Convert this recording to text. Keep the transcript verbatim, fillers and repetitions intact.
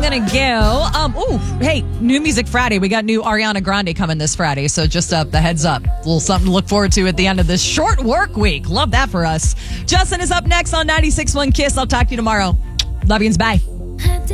going to go. Um, oh, hey, New Music Friday. We got new Ariana Grande coming this Friday. So just up the heads up. A little something to look forward to at the end of this short work week. Love that for us. Justin is up next on ninety-six point one Kiss. I'll talk to you tomorrow. Love yous. Bye.